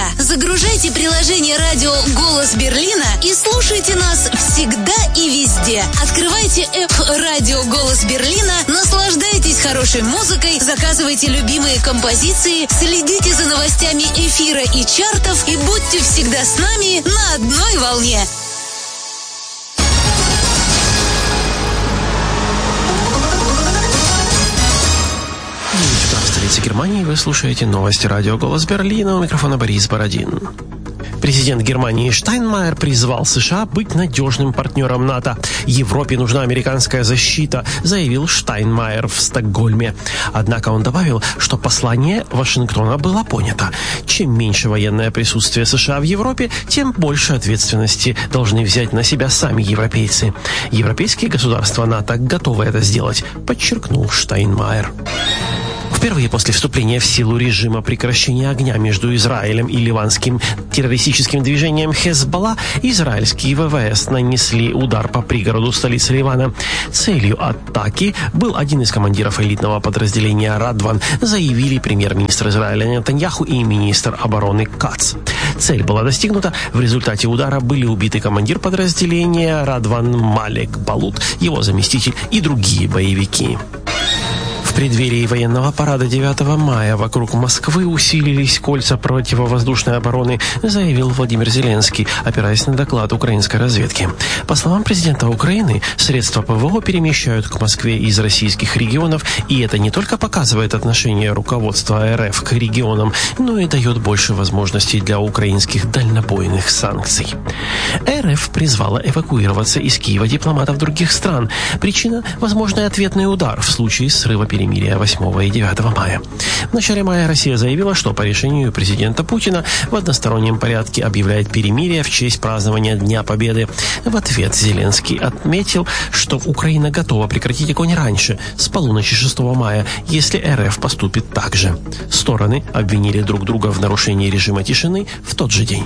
Загружайте приложение радио «Голос Берлина» и слушайте нас всегда и везде. Открывайте App «Радио Голос Берлина», наслаждайтесь хорошей музыкой, заказывайте любимые композиции, следите за новостями эфира и чартов и будьте всегда с нами на одной волне. В столице Германии вы слушаете новости радио «Голос Берлина», у микрофона Борис Бородин. Президент Германии Штайнмайер призвал США быть надежным партнером НАТО. Европе нужна американская защита, заявил Штайнмайер в Стокгольме. Однако он добавил, что послание Вашингтона было понято. Чем меньше военное присутствие США в Европе, тем больше ответственности должны взять на себя сами европейцы. Европейские государства НАТО готовы это сделать, подчеркнул Штайнмайер. Впервые после вступления в силу режима прекращения огня между Израилем и ливанским террористическим движением Хезболла израильские ВВС нанесли удар по пригороду столицы Ливана. Целью атаки был один из командиров элитного подразделения «Радван», заявили премьер-министр Израиля Нетаньяху и министр обороны Кац. Цель была достигнута. В результате удара были убиты командир подразделения «Радван» Малек Балут, его заместитель и другие боевики. В преддверии военного парада 9 мая вокруг Москвы усилились кольца противовоздушной обороны, заявил Владимир Зеленский, опираясь на доклад украинской разведки. По словам президента Украины, средства ПВО перемещают к Москве из российских регионов, и это не только показывает отношение руководства РФ к регионам, но и дает больше возможностей для украинских дальнобойных санкций. РФ призвала эвакуироваться из Киева дипломатов других стран. Причина – возможный ответный удар в случае срыва перемирия 8 и 9 мая. В начале мая Россия заявила, что по решению президента Путина в одностороннем порядке объявляет перемирие в честь празднования Дня Победы. В ответ Зеленский отметил, что Украина готова прекратить огонь раньше, с полуночи 6 мая, если РФ поступит так же. Стороны обвинили друг друга в нарушении режима тишины в тот же день.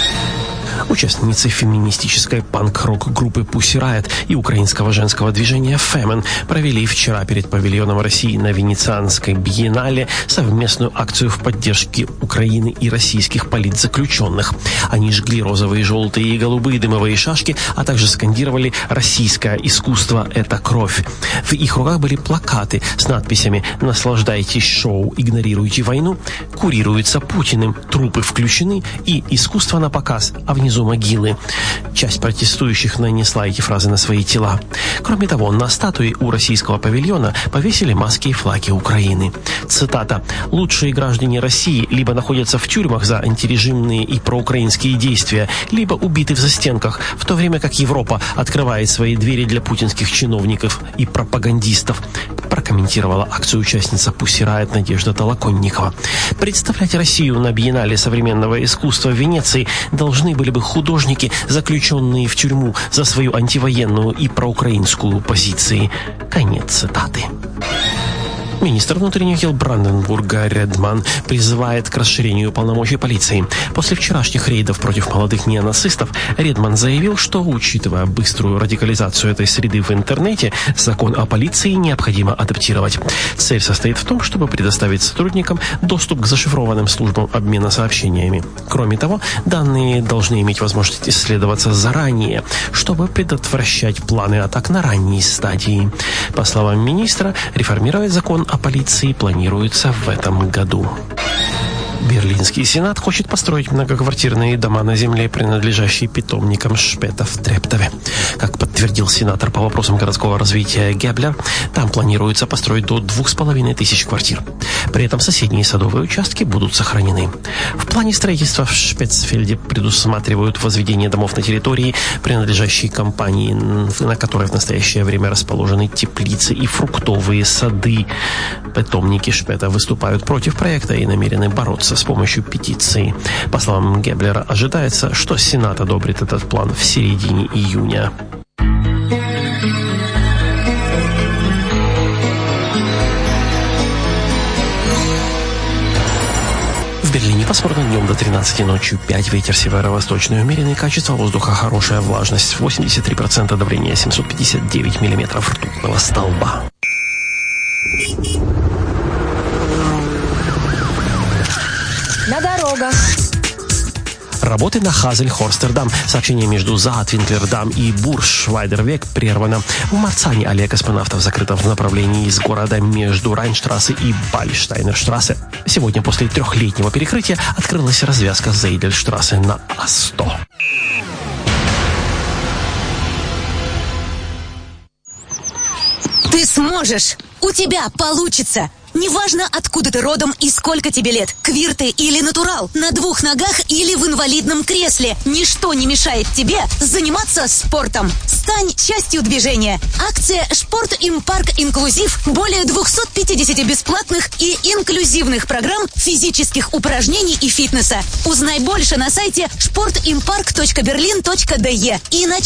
Участницы феминистической панк-рок группы Pussy Riot и украинского женского движения Femen провели вчера перед павильоном России на Венецианской биеннале совместную акцию в поддержке Украины и российских политзаключенных. Они жгли розовые, желтые и голубые дымовые шашки, а также скандировали «Российское искусство – это кровь». В их руках были плакаты с надписями «Наслаждайтесь шоу, игнорируйте войну», «Курируется Путиным, трупы включены» и «Искусство на показ, а внизу могилы». Часть протестующих нанесла эти фразы на свои тела. Кроме того, на статуе у российского павильона повесили маски и флаги Украины. Цитата: «Лучшие граждане России либо находятся в тюрьмах за антирежимные и проукраинские действия, либо убиты в застенках, в то время как Европа открывает свои двери для путинских чиновников и пропагандистов», прокомментировала акцию участница Pussy Riot Надежда Толоконникова. Представлять Россию на биеннале современного искусства в Венеции должны были бы художники, заключенные в тюрьму за свою антивоенную и проукраинскую позиции. Конец цитаты. Министр внутренних дел Бранденбурга Редман призывает к расширению полномочий полиции. После вчерашних рейдов против молодых неонацистов Редман заявил, что, учитывая быструю радикализацию этой среды в интернете, закон о полиции необходимо адаптировать. Цель состоит в том, чтобы предоставить сотрудникам доступ к зашифрованным службам обмена сообщениями. Кроме того, данные должны иметь возможность исследоваться заранее, чтобы предотвращать планы атак на ранней стадии. По словам министра, реформировать закон о полиции планируется в этом году. Берлинский сенат хочет построить многоквартирные дома на земле, принадлежащей питомникам Шпета в Трептове. Как подтвердил сенатор по вопросам городского развития Геблер, там планируется построить до 2500 квартир. При этом соседние садовые участки будут сохранены. В плане строительства в Шпецфельде предусматривают возведение домов на территории, принадлежащей компании, на которой в настоящее время расположены теплицы и фруктовые сады. Питомники Шпета выступают против проекта и намерены бороться с помощью петиции. По словам Геблера, ожидается, что Сенат одобрит этот план в середине июня. В Берлине пасмурно, днем до 13, ночью 5, ветер северо-восточный умеренный, качество воздуха хорошая, влажность 83%, давление 759 миллиметров ртутного столба. На дорогах. Работы на Хазель-Хорстердам. Сообщение между Заатвинклердам и Бурж-Швайдервек прервано. В Марцане аллея космонавтов закрыта в направлении из города между Райнштрассе и Бальштайнерштрассе. Сегодня после 3-летнего перекрытия открылась развязка Зейдельштрассе на А100. Ты сможешь! У тебя получится! Неважно, откуда ты родом и сколько тебе лет, квир ты или натурал, на 2 ногах или в инвалидном кресле, ничто не мешает тебе заниматься спортом. Стань частью движения. Акция «Шпорт им парк инклюзив». Более 250 бесплатных и инклюзивных программ физических упражнений и фитнеса. Узнай больше на сайте sportimpark.berlin.de и начни